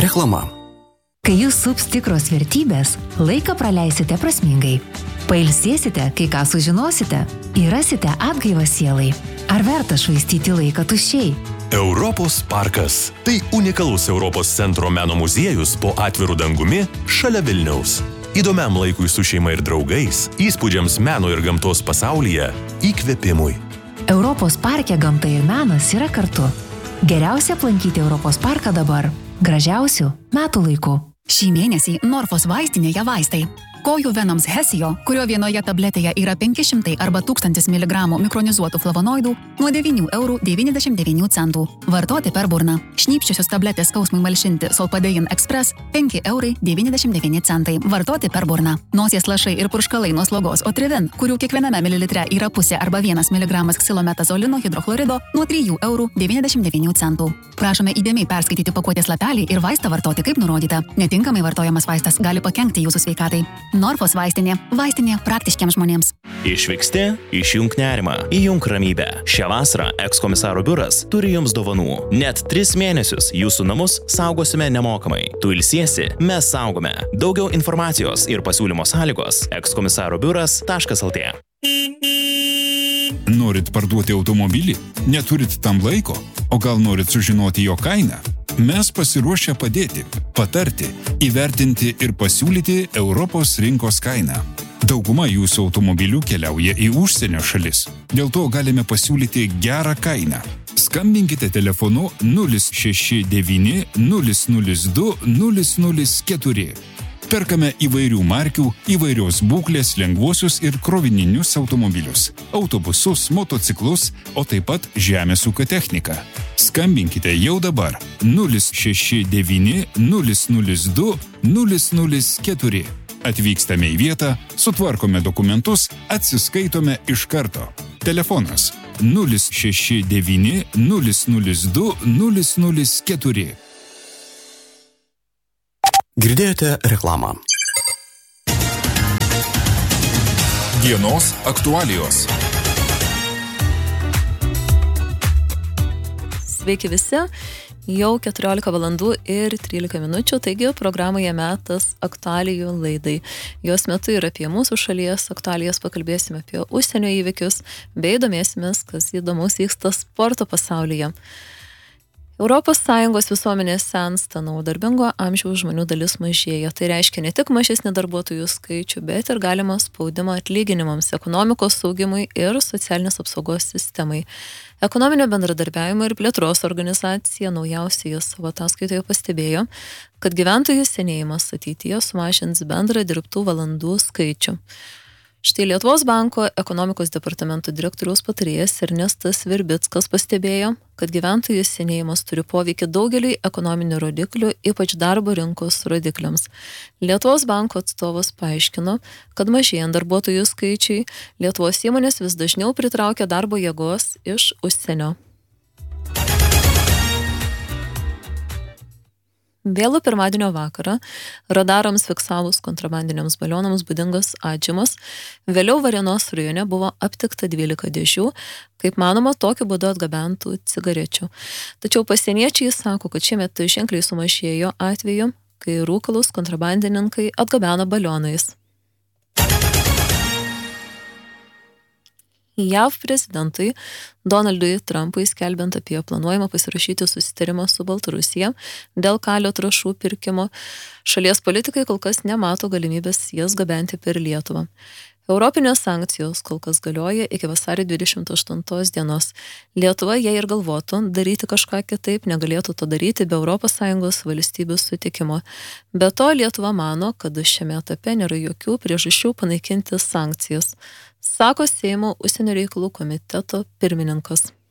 Reklama. Kai jūs sups tikros vertybės, laiką praleisite prasmingai. Pailsėsite, kai ką sužinosite, ir rasite atgaivą sielai. Ar verta švaistyti laiką tuščiai? Europos parkas. Tai unikalus Europos centro meno muziejus po atviru dangumi šalia Vilniaus. Įdomiam laikui su šeima ir draugais, įspūdžiams meno ir gamtos pasaulyje, įkvėpimui. Europos parke gamta ir menas yra kartu. Geriausia aplankyti Europos parką dabar. Gražiausių metų laikų. Šį mėnesį Norfos vaistinėje vaistai. Kojų venoms Hesio, kurio vienoje tabletėje yra 500 arba 1000 mg mikronizuotų flavonoidų, nuo 9,99 €. Vartoti per burną. Šnypščiosios tabletės skausmui malšinti Solpadein Express 5,99 €. Vartoti per burną. Nosies lašai ir purškalai nuo slogos Otrivin, kurių kiekviename mililitre yra pusė arba 1 mg ksilometazolino hidrochlorido, nuo 3,99 €. Prašome įdėmiai perskaityti pakuotės lapelį ir vaistą vartoti kaip nurodyta. Netinkamai vartojamas vaistas gali pakenkti jūsų sveikatai. Norfos vaistinė. Vaistinė praktiškiams žmonėms. Išvyksti, išjunk nerimą, įjunk ramybę. Šią vasarą ekskomisaro biuras turi jums dovanų. Net 3 mėnesius jūsų namus saugosime nemokamai. Tu ilsiesi, mes saugome. Daugiau informacijos ir pasiūlymo sąlygos ekskomisarobiuras.lt. Norit parduoti automobilį? Neturit tam laiko? O gal norit sužinoti jo kainą? Mes pasiruošę padėti, patarti, įvertinti ir pasiūlyti Europos rinkos kainą. Dauguma jūsų automobilių keliauja į užsienio šalis. Dėl to galime pasiūlyti gerą kainą. Skambinkite telefonu 069 002 004. Perkame įvairių markių, įvairios būklės lengvuosius ir krovininius automobilius, autobusus, motociklus, o taip pat žemės ūkio techniką. Skambinkite jau dabar 069 002 004. Atvykstame į vietą, sutvarkome dokumentus, atsiskaitome iš karto. Telefonas 069 002 004. Girdėjote reklamą. Dienos aktualijos. Sveiki visi, jau 14 valandų ir 13 minučių, taigi programoje metas aktualijų laidai. Jos metu ir apie mūsų šalies aktualijas pakalbėsime apie užsienio įvykius, bei domėsimės, kas įdomus vyksta sporto pasaulyje. Europos Sąjungos visuomenė sensta, darbingo amžiaus žmonių dalis mažėja. Tai reiškia ne tik mažesnį darbuotojų skaičių, bet ir galimą spaudimą atlyginimams, ekonomikos saugimui ir socialinės apsaugos sistemai. Ekonominio bendradarbiavimo ir plėtros organizacija naujausioje savo ataskaitoje pastebėjo, kad gyventojų senėjimas ateityje sumažins bendrą dirbtų valandų skaičių. Štai Lietuvos banko ekonomikos departamento direktoriaus patarėjas Ernestas Virbickas pastebėjo, kad gyventojų senėjimas turi poveikį daugeliui ekonominių rodiklių, ypač darbo rinkos rodikliams. Lietuvos banko atstovas paaiškino, kad mažėjant darbuotojų skaičiui, Lietuvos įmonės vis dažniau pritraukia darbo jėgos iš užsienio. Vėlų pirmadienio vakarą radarams fiksavus kontrabandiniams balionams būdingas atžymas, vėliau Varėnos rajone buvo aptikta 12 dėžių, kaip manoma, tokiu būdu atgabentų cigarečių. Tačiau pasieniečiai sako, kad šiemet ženkliai sumažėjo atveju, kai rūkalus kontrabandininkai atgabeno balionais. JAV prezidentui Donaldui Trumpui skelbiant apie planuojamą pasirašyti susitarimą su Baltarusija dėl kalio trąšų pirkimo, šalies politikai kol kas nemato galimybės jas gabenti per Lietuvą. Europinės sankcijos kol kas galioja iki vasario 28 dienos. Lietuva, jei ir galvotų daryti kažką kitaip, negalėtų to daryti be ES valstybių sutikimo. Be to, Lietuva mano, kad šiame etape nėra jokių priežasčių panaikinti sankcijas, sako Seimo užsienio reikalų komiteto pirmininkas.